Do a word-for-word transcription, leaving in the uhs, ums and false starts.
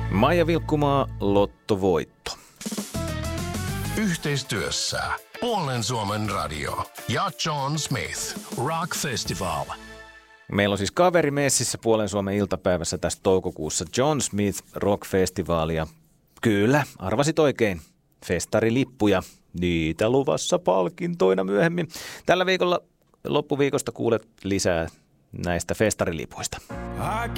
Maija Vilkkumaa, lottovoitto. Yhteistyössä Puolen Suomen radio ja John Smith Rock Festival. Meillä on siis kaveri messissä Puolen Suomen iltapäivässä tässä toukokuussa John Smith Rock Festival. Ja kyllä, arvasit oikein. Festarilippuja, niitä luvassa palkintoina myöhemmin. Tällä viikolla loppuviikosta kuulet lisää näistä festarilipuista. I